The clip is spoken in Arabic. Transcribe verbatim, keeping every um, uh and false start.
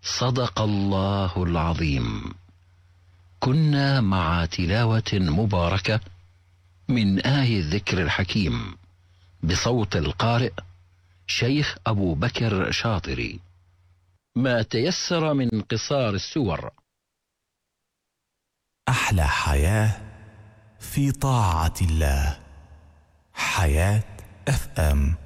صدق الله العظيم. كنا مع تلاوة مباركة من آي الذكر الحكيم بصوت القارئ شيخ أبو بكر شاطري، ما تيسر من قصار السور. أحلى حياة في طاعة الله. حياة اف ام.